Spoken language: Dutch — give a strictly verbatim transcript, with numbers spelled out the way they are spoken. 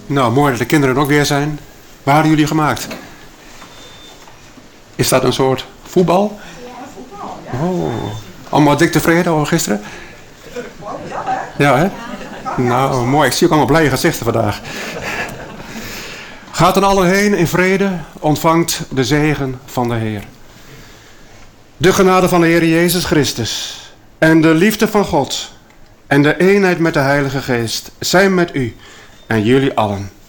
Nou, mooi dat de kinderen er ook weer zijn. Waar hadden jullie gemaakt? Is dat een soort voetbal? Ja, voetbal. Ja. Oh, allemaal dik tevreden over gisteren? Ja, hè? Nou, mooi. Ik zie ook allemaal blije gezichten vandaag. Gaat dan allen heen in vrede, ontvangt de zegen van de Heer. De genade van de Heer Jezus Christus en de liefde van God en de eenheid met de Heilige Geest zijn met u en jullie allen.